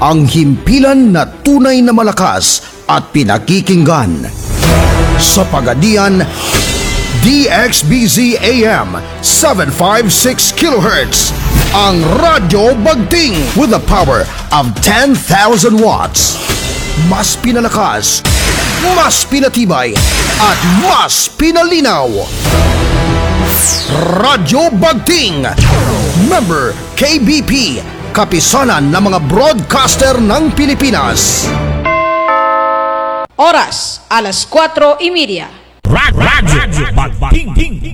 ang himpilan na tunay na malakas at pinakikinggan. Sa Pagadian, DXBZ AM 756 kHz, ang Radyo Bagting with the power of 10,000 watts. Mas pinalakas, mas pinatibay, at mas pinalinaw. Radyo Bagting, member KBP, kapisanan ng mga broadcaster ng Pilipinas. Oras, alas 4:30. Radyo Bagting.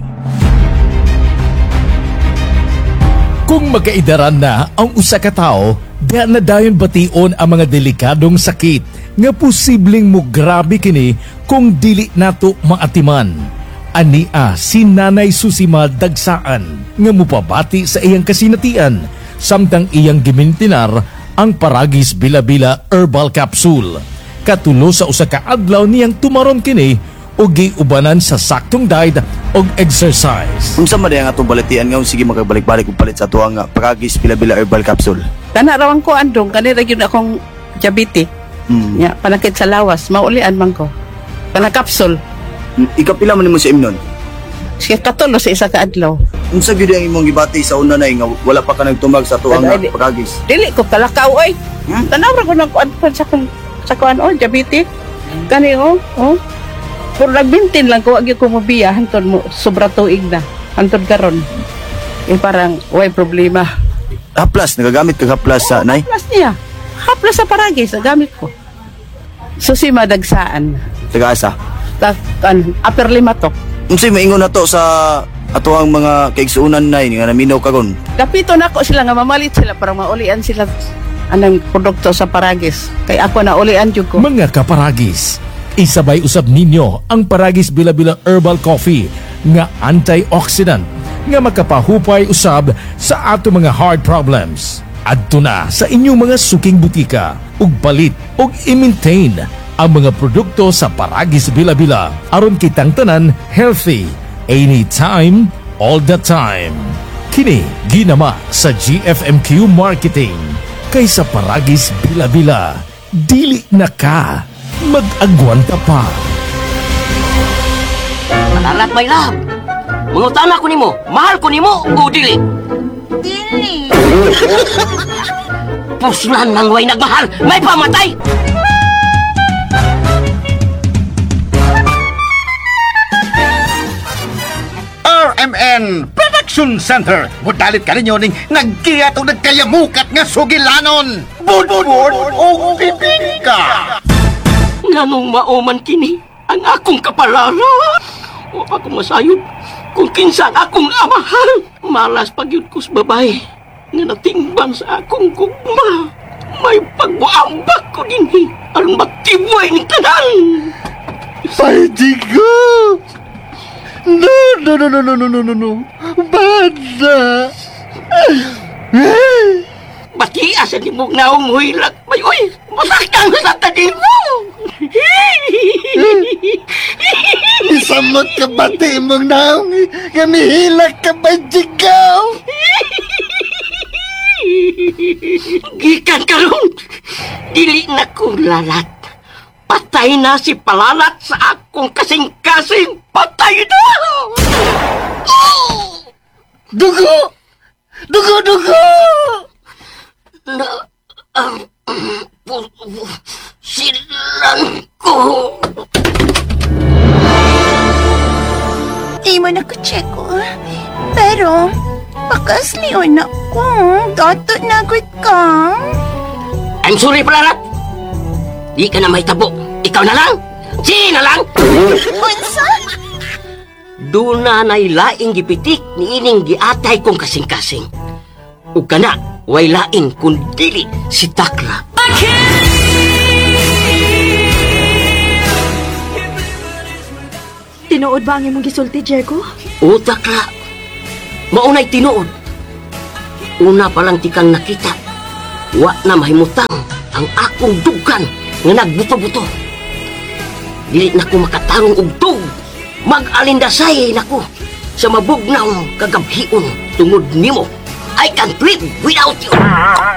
Kung magkaidaran na ang usa ka tawo, diha na dayon bation ang mga delikadong sakit nga posibleng mo grabe kini kung dili nato maatiman. Ania si Nanay Susima Dagsaan nga mupabati sa iyang kasinatian samtang iyang gimintinar ang Paragis Bila-Bila Herbal Capsule. Katulo sa usa ka adlaw niyang tumaron kini ug giubanan sa saktong diet ug exercise. Unsa man ang atong balatian nga sige magabalik-balik ug palit sa atuang Paragis Bila-Bila Herbal Capsule. Tanarawan ko andong kanira gyud akong diabetes. Ya, panakit sa lawas, maulian man ko. Kana capsule. Ikapila man nimo sa imnon. Sige katulo sa isa ka adlaw. Unsa gyud ang imong gibati sa una nay nga wala pa ka nagtumag sa atuang Paragis? Dili ko kalakaw oy. Tanawra ko nang kuan sa kuan diabetes. Kani Puro nagbintin lang ko, wag ko mabiya, hantod mo, sobra tuig na. Hantod karon. Parang, way problema. Haplas, nagagamit kag haplas sa nay? Haplas niya. Haplas sa Paragis, gamit ko. Susima Dagsaan. Taga-asa? Upper Limatok. Unsay maingon nato sa atuang mga kaigsuunan nay nga naminaw kagon? Kapito na ko sila nga mamalit sila para maulian sila anang produkto sa Paragis. Kay ako na ulian jud ko. Mga kaparagis, isabay usab ninyo ang Paragis Bila-Bila Herbal Coffee nga antioxidant nga makapahupay usab sa ato mga heart problems. Adto na sa inyong mga suking butika ug palit ug i-maintain ang mga produkto sa Paragis Bila-Bila aron kitang tanan healthy anytime, all the time. Kini ginama sa GFMQ Marketing kaysa Paragis Bila-Bila. Dili na ka mag-agwanta pa. Palalat, my love. Mangutana ko nimo, mahal ko nimo o dili? Dili. Puslan nang way nagmahal, may pamatay. RMN Production Center. Mudalit ka ninyo ning nagkiyat o nagkayamukat nga sugilanon. Budbud o bibingka. Nganong mauman kini ang akong kapalala. O ako masayod kung kinsa ang akong amahal. Malas pagyud ko sa babae nga natingban sa akong gugma. May pagbuambak ko dinhi aron magtiway ni tanan. Paidigo! No. Banda! Batia sa limog na umuhilag. May uy, masaktan sa tanin mo. Isamot ka bati mong naong gamihilak ka ba, Jigaw? Gikan karon, dili na ko lalat. Patay na si Palalat sa akong kasing-kasing. Patay na! Dugo! Na ang silan ko. Di mo na ko check ko. Pero, pakasliyon na ko. Gato na agad ka. I'm sorry, Palalat. Di ka na may tabo. Ikaw na lang. Sina lang. Unsa? Doon na nailaing gipitik ni ining giatay kong kasing-kasing. Ug kana, way lain kung dili si Takla. Tinuod ba ang imong gisulti, Jericho? O Takla, maunay tinuod. Una pa lang tikang nakita, wa na mahimutang ang akong dugan nga nagbuto-buto. Dili na ko makatarong og tug. Mag-alindasay na ko sa mabugnaw kagabhion tungod nimo. I can't live without you.